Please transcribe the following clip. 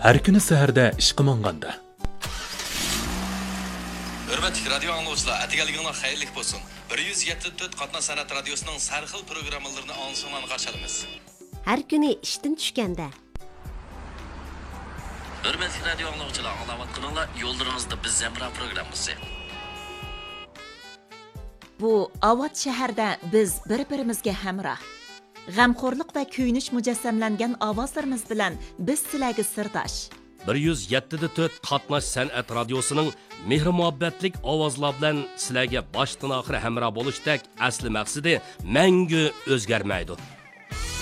Har kuni saharda ishqa monganda. Hörmətli radio anlıqçılar, atigaliginglar xayrlik bolsun. 174 Qatna Sanat Radiosuning sarxil programmalarini anglashinglarni qarşılaymiz. Har kuni ishdan tushganda. Hörmətli radio anlıqçılar, anglayotganinglar yo'llaringizda biz Zemra programmasi. Bu Avat shahrida biz bir-birimizga hamroh. G'amxo'rlik va kuyinish mujassamlangan ovozlarimiz bilan biz sizlarga sirdosh. 107.4 Qatnash san'at radiosuning mehr muhabbatlik ovozlar bilan sizlarga boshdan oxir hamroh bo'lishdek asli maqsadi mangu o'zgarmaydi.